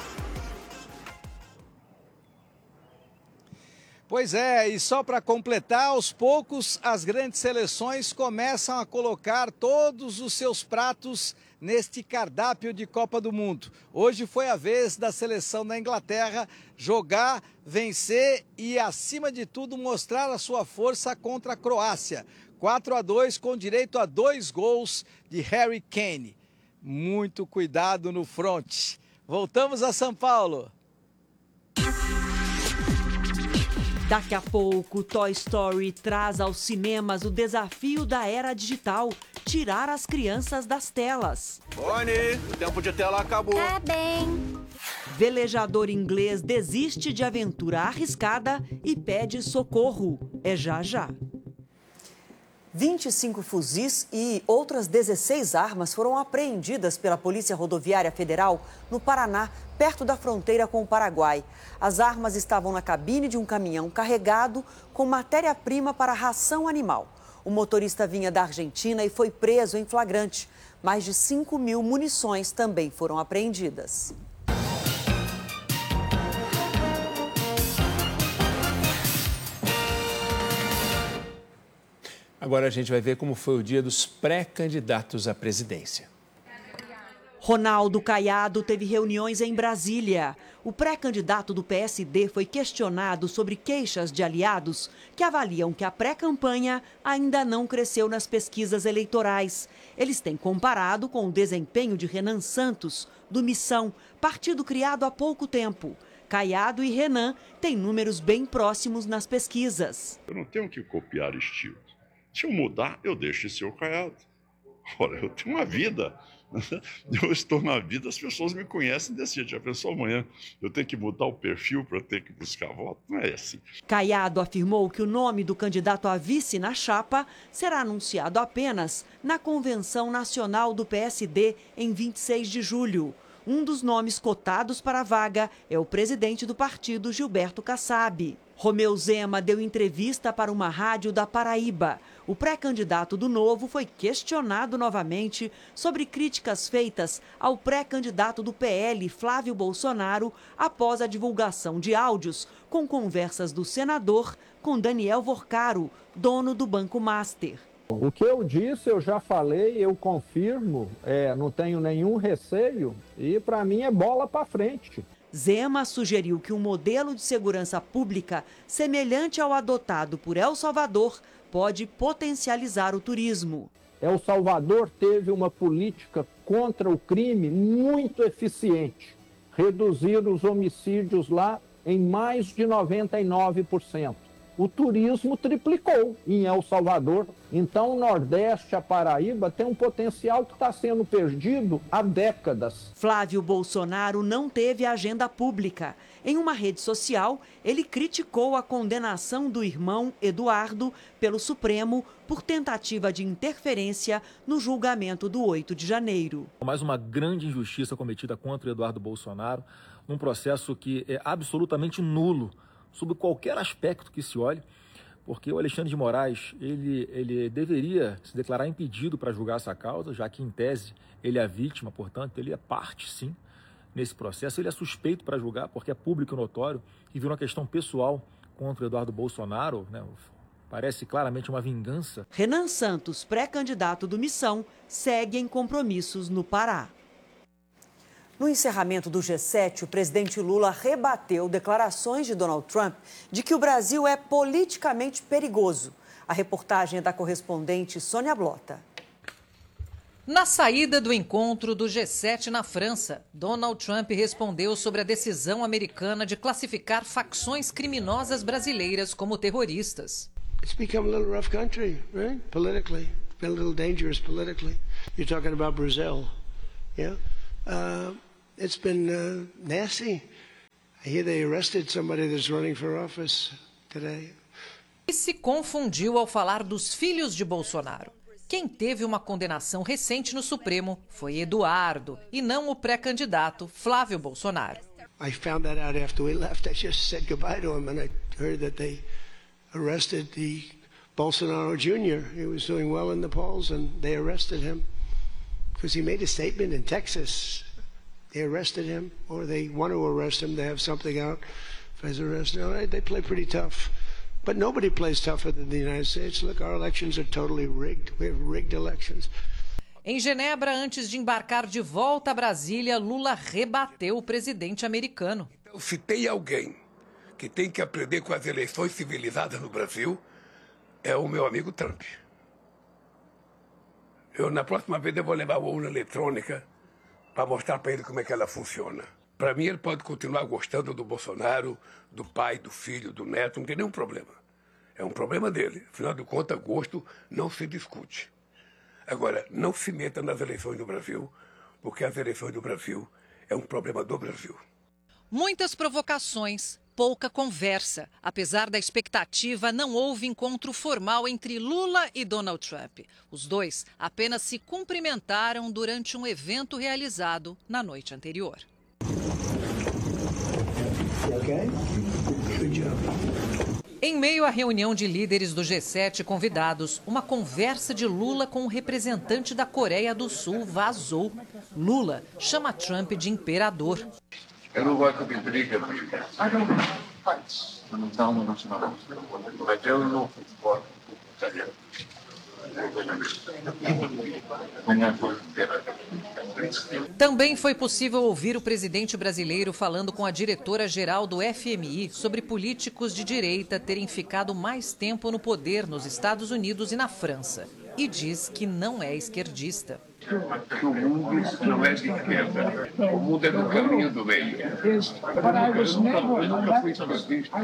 Pois é, e só para completar, aos poucos as grandes seleções começam a colocar todos os seus pratos neste cardápio de Copa do Mundo. Hoje foi a vez da seleção da Inglaterra jogar, vencer e, acima de tudo, mostrar a sua força contra a Croácia. 4-2 com direito a 2 gols de Harry Kane. Muito cuidado no fronte. Voltamos a São Paulo. Daqui a pouco, Toy Story traz aos cinemas o desafio da era digital, tirar as crianças das telas. Bonnie, o tempo de tela acabou. Tá bem. Velejador inglês desiste de aventura arriscada e pede socorro. É já já. 25 fuzis e outras 16 armas foram apreendidas pela Polícia Rodoviária Federal no Paraná, perto da fronteira com o Paraguai. As armas estavam na cabine de um caminhão carregado com matéria-prima para ração animal. O motorista vinha da Argentina e foi preso em flagrante. Mais de 5.000 munições também foram apreendidas. Agora a gente vai ver como foi o dia dos pré-candidatos à presidência. Ronaldo Caiado teve reuniões em Brasília. O pré-candidato do PSD foi questionado sobre queixas de aliados que avaliam que a pré-campanha ainda não cresceu nas pesquisas eleitorais. Eles têm comparado com o desempenho de Renan Santos, do Missão, partido criado há pouco tempo. Caiado e Renan têm números bem próximos nas pesquisas. Eu não tenho que copiar estilo. Se eu mudar, eu deixo de ser o Caiado. Ora, eu tenho uma vida. Eu estou na vida, as pessoas me conhecem desse jeito. Já pensou amanhã? Eu tenho que mudar o perfil para ter que buscar voto? Não é assim. Caiado afirmou que o nome do candidato a vice na chapa será anunciado apenas na Convenção Nacional do PSD em 26 de julho. Um dos nomes cotados para a vaga é o presidente do partido, Gilberto Kassab. Romeu Zema deu entrevista para uma rádio da Paraíba. O pré-candidato do Novo foi questionado novamente sobre críticas feitas ao pré-candidato do PL, Flávio Bolsonaro, após a divulgação de áudios com conversas do senador com Daniel Vorcaro, dono do Banco Master. O que eu disse, eu já falei, eu confirmo, não tenho nenhum receio e para mim é bola para frente. Zema sugeriu que um modelo de segurança pública semelhante ao adotado por El Salvador pode potencializar o turismo. El Salvador teve uma política contra o crime muito eficiente. Reduziram os homicídios lá em mais de 99%. O turismo triplicou em El Salvador. Então, o Nordeste, a Paraíba, tem um potencial que está sendo perdido há décadas. Flávio Bolsonaro não teve agenda pública. Em uma rede social, ele criticou a condenação do irmão Eduardo pelo Supremo por tentativa de interferência no julgamento do 8 de janeiro. Mais uma grande injustiça cometida contra o Eduardo Bolsonaro, num processo que é absolutamente nulo, sob qualquer aspecto que se olhe, porque o Alexandre de Moraes ele deveria se declarar impedido para julgar essa causa, já que, em tese, ele é a vítima, portanto, ele é parte, sim, nesse processo. Ele é suspeito para julgar, porque é público e notório, e virou uma questão pessoal contra o Eduardo Bolsonaro, né? Parece claramente uma vingança. Renan Santos, pré-candidato do Missão, segue em compromissos no Pará. No encerramento do G7, o presidente Lula rebateu declarações de Donald Trump de que o Brasil é politicamente perigoso. A reportagem é da correspondente Sônia Blota. Na saída do encontro do G7 na França, Donald Trump respondeu sobre a decisão americana de classificar facções criminosas brasileiras como terroristas. It's become a little rough country, right? Politically. It's been a little dangerous politically. You're talking about Brazil, yeah? It's been nasty. I hear they arrested somebody that's running for office today. E se confundiu ao falar dos filhos de Bolsonaro. Quem teve uma condenação recente no Supremo foi Eduardo, e não o pré-candidato Flávio Bolsonaro. I found that out after we left. I just said goodbye to him and I heard that they arrested the Bolsonaro Jr. He was doing well in the polls and they arrested him because he made a statement in Texas. They arrested him, or they want to arrest him. They have something out for his arrest. No, they play pretty tough. But nobody plays tougher than the United States. Look, our elections are totally rigged. We have rigged elections. Em Genebra, antes de embarcar de volta a Brasília, Lula rebateu o presidente americano. Então, se tem alguém que tem que aprender com as eleições civilizadas no Brasil, é o meu amigo Trump. Na próxima vez, eu vou levar uma urna eletrônica para mostrar para ele como é que ela funciona. Para mim, ele pode continuar gostando do Bolsonaro, do pai, do filho, do neto, não tem nenhum problema. É um problema dele. Afinal de contas, gosto não se discute. Agora, não se meta nas eleições do Brasil, porque as eleições do Brasil é um problema do Brasil. Muitas provocações, pouca conversa. Apesar da expectativa, não houve encontro formal entre Lula e Donald Trump. Os dois apenas se cumprimentaram durante um evento realizado na noite anterior. Em meio à reunião de líderes do G7 convidados, uma conversa de Lula com um representante da Coreia do Sul vazou. Lula chama Trump de imperador. Eu não gosto de briga, mas eu não suporto. Também foi possível ouvir o presidente brasileiro falando com a diretora-geral do FMI sobre políticos de direita terem ficado mais tempo no poder nos Estados Unidos e na França. E diz que não é esquerdista. O mundo não é de esquerda. O mundo é do caminho do meio. Eu nunca fui esquerdista.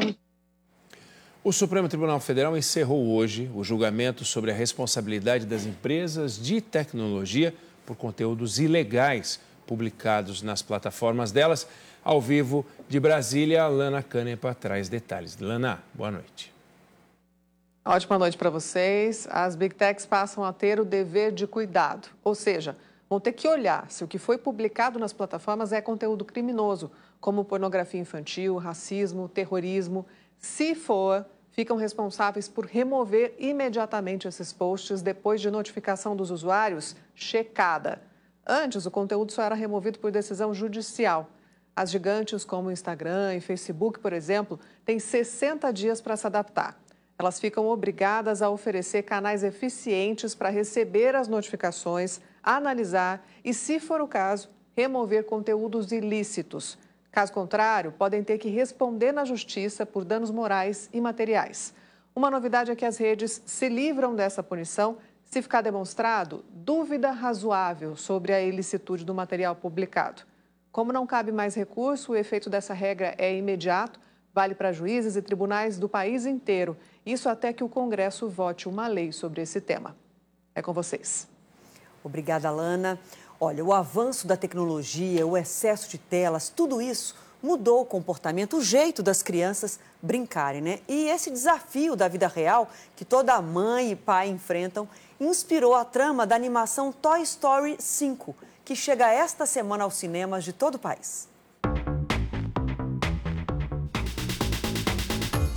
O Supremo Tribunal Federal encerrou hoje o julgamento sobre a responsabilidade das empresas de tecnologia por conteúdos ilegais publicados nas plataformas delas. Ao vivo de Brasília, Lana Canepa traz detalhes. Lana, boa noite. Ótima noite para vocês. As Big Techs passam a ter o dever de cuidado, ou seja, vão ter que olhar se o que foi publicado nas plataformas é conteúdo criminoso, como pornografia infantil, racismo, terrorismo. Se for, ficam responsáveis por remover imediatamente esses posts depois de notificação dos usuários checada. Antes, o conteúdo só era removido por decisão judicial. As gigantes como Instagram e Facebook, por exemplo, têm 60 dias para se adaptar. Elas ficam obrigadas a oferecer canais eficientes para receber as notificações, analisar e, se for o caso, remover conteúdos ilícitos. Caso contrário, podem ter que responder na justiça por danos morais e materiais. Uma novidade é que as redes se livram dessa punição se ficar demonstrado dúvida razoável sobre a ilicitude do material publicado. Como não cabe mais recurso, o efeito dessa regra é imediato, vale para juízes e tribunais do país inteiro. Isso até que o Congresso vote uma lei sobre esse tema. É com vocês. Obrigada, Lana. Olha, o avanço da tecnologia, o excesso de telas, tudo isso mudou o comportamento, o jeito das crianças brincarem, né? E esse desafio da vida real que toda mãe e pai enfrentam inspirou a trama da animação Toy Story 5, que chega esta semana aos cinemas de todo o país.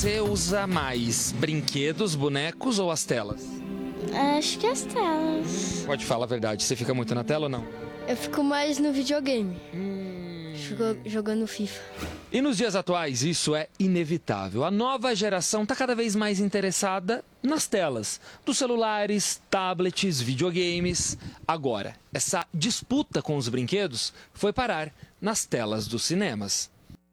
você usa mais? Brinquedos, bonecos ou as telas? Acho que as telas. Pode falar a verdade, você fica muito na tela ou não? Eu fico mais no videogame. Fico jogando FIFA. E nos dias atuais, isso é inevitável. A nova geração está cada vez mais interessada nas telas, dos celulares, tablets, videogames. Agora, essa disputa com os brinquedos foi parar nas telas dos cinemas.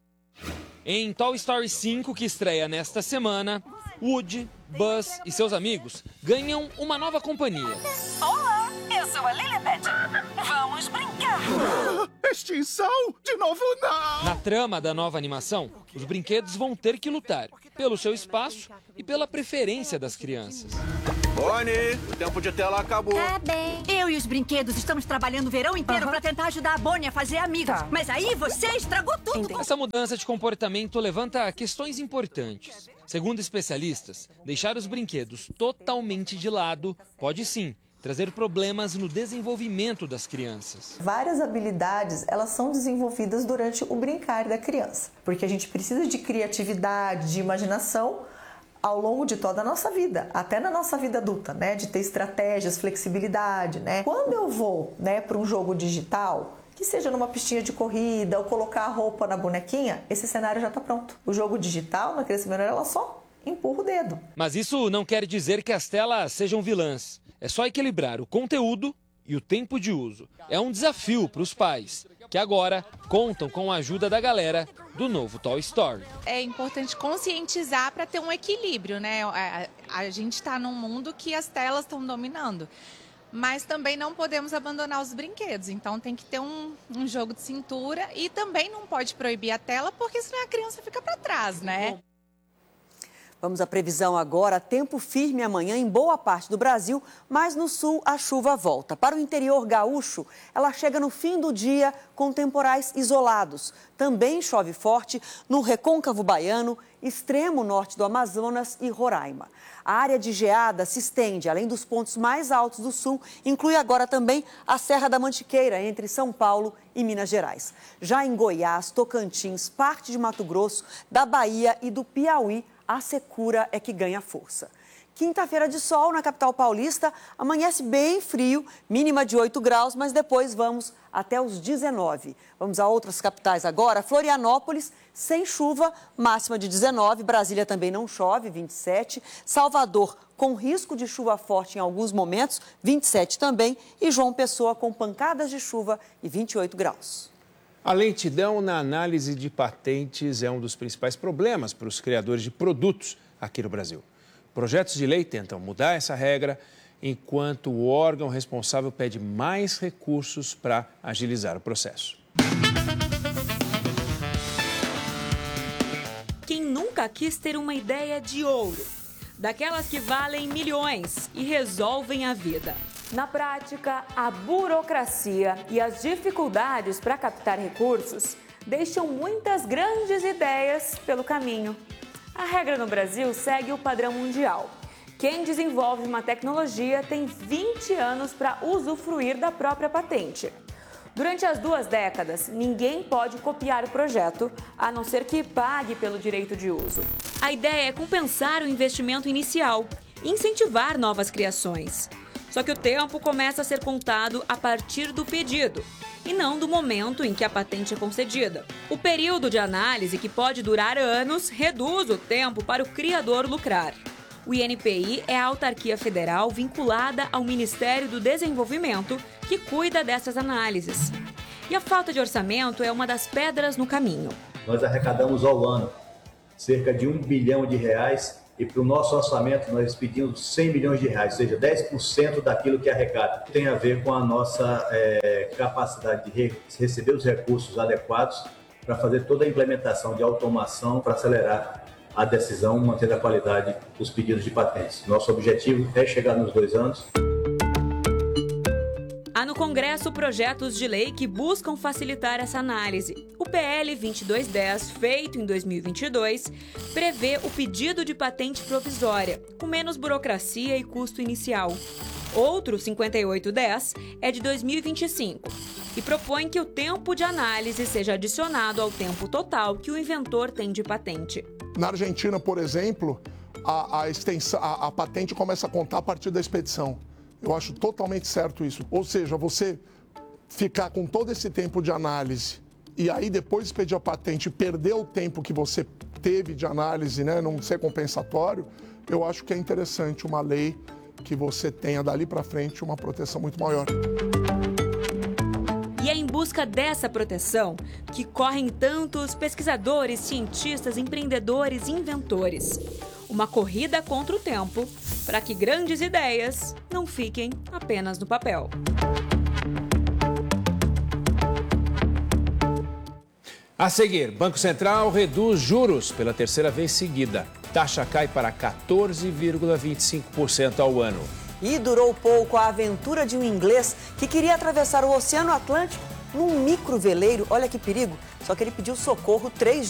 Em Toy Story 5, que estreia nesta semana, Woody, Buzz e seus amigos ganham uma nova companhia. Olá, eu sou a Lilibet. Vamos brincar. Extinção? De novo não! Na trama da nova animação, os brinquedos vão ter que lutar pelo seu espaço e pela preferência das crianças. Bonnie, o tempo de tela acabou. Tá bem. Eu e os brinquedos estamos trabalhando o verão inteiro para tentar ajudar a Bonnie a fazer amigas. Mas aí você estragou tudo. Essa mudança de comportamento levanta questões importantes. Segundo especialistas, deixar os brinquedos totalmente de lado pode sim trazer problemas no desenvolvimento das crianças. Várias habilidades, elas são desenvolvidas durante o brincar da criança, porque a gente precisa de criatividade, de imaginação ao longo de toda a nossa vida, até na nossa vida adulta, né, de ter estratégias, flexibilidade, né? Quando eu vou, né, para um jogo digital, que seja numa pistinha de corrida ou colocar a roupa na bonequinha, esse cenário já está pronto. O jogo digital, na criança menor, ela só empurra o dedo. Mas isso não quer dizer que as telas sejam vilãs. É só equilibrar o conteúdo e o tempo de uso. É um desafio para os pais, que agora contam com a ajuda da galera do novo Toy Story. É importante conscientizar para ter um equilíbrio, né? A gente está num mundo que as telas estão dominando. Mas também não podemos abandonar os brinquedos. Então tem que ter um jogo de cintura e também não pode proibir a tela, porque senão a criança fica para trás, né? Vamos à previsão agora. Tempo firme amanhã em boa parte do Brasil, mas no sul a chuva volta. Para o interior gaúcho, ela chega no fim do dia com temporais isolados. Também chove forte no recôncavo baiano, extremo norte do Amazonas e Roraima. A área de geada se estende, além dos pontos mais altos do sul, inclui agora também a Serra da Mantiqueira, entre São Paulo e Minas Gerais. Já em Goiás, Tocantins, parte de Mato Grosso, da Bahia e do Piauí, a secura é que ganha força. Quinta-feira de sol na capital paulista, amanhece bem frio, mínima de 8 graus, mas depois vamos até os 19. Vamos a outras capitais agora. Florianópolis, sem chuva, máxima de 19. Brasília também não chove, 27. Salvador, com risco de chuva forte em alguns momentos, 27 também. E João Pessoa, com pancadas de chuva e 28 graus. A lentidão na análise de patentes é um dos principais problemas para os criadores de produtos aqui no Brasil. Projetos de lei tentam mudar essa regra, enquanto o órgão responsável pede mais recursos para agilizar o processo. Quem nunca quis ter uma ideia de ouro? Daquelas que valem milhões e resolvem a vida. Na prática, a burocracia e as dificuldades para captar recursos deixam muitas grandes ideias pelo caminho. A regra no Brasil segue o padrão mundial. Quem desenvolve uma tecnologia tem 20 anos para usufruir da própria patente. Durante as 2 décadas, ninguém pode copiar o projeto, a não ser que pague pelo direito de uso. A ideia é compensar o investimento inicial e incentivar novas criações. Só que o tempo começa a ser contado a partir do pedido, e não do momento em que a patente é concedida. O período de análise, que pode durar anos, reduz o tempo para o criador lucrar. O INPI é a autarquia federal vinculada ao Ministério do Desenvolvimento, que cuida dessas análises. E a falta de orçamento é uma das pedras no caminho. Nós arrecadamos ao ano cerca de R$1 bilhão e para o nosso orçamento nós pedimos R$100 milhões, ou seja, 10% daquilo que arrecada. Tem a ver com a nossa capacidade de receber os recursos adequados para fazer toda a implementação de automação para acelerar a decisão, mantendo a qualidade dos pedidos de patentes. Nosso objetivo é chegar nos 2 anos. Há no Congresso projetos de lei que buscam facilitar essa análise. O PL 2210, feito em 2022, prevê o pedido de patente provisória, com menos burocracia e custo inicial. Outro 5810 é de 2025 e propõe que o tempo de análise seja adicionado ao tempo total que o inventor tem de patente. Na Argentina, por exemplo, a patente começa a contar a partir da expedição. Eu acho totalmente certo isso. Ou seja, você ficar com todo esse tempo de análise e aí depois expedir a patente e perder o tempo que você teve de análise, né, não ser compensatório, eu acho que é interessante uma lei que você tenha dali para frente uma proteção muito maior. E é em busca dessa proteção que correm tantos pesquisadores, cientistas, empreendedores e inventores. Uma corrida contra o tempo para que grandes ideias não fiquem apenas no papel. A seguir, Banco Central reduz juros pela terceira vez seguida. Taxa cai para 14,25% ao ano. E durou pouco a aventura de um inglês que queria atravessar o Oceano Atlântico num microveleiro. Olha que perigo. Só que ele pediu socorro 3